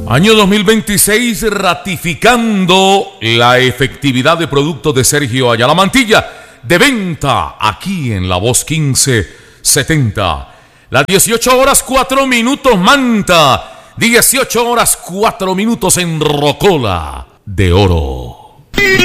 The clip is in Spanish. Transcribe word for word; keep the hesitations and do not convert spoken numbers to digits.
Año dos mil veintiséis, ratificando la efectividad de productos de Sergio Ayala Mantilla, de venta aquí en La Voz quince setenta. Las dieciocho horas cuatro minutos, Manta. dieciocho horas cuatro minutos en Rocola de Oro.